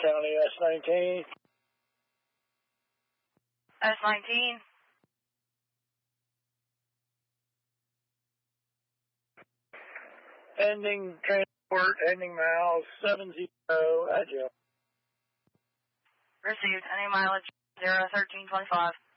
County S19. S19. Ending transport, ending miles 70 at Jill. Received. Ending mileage 01325.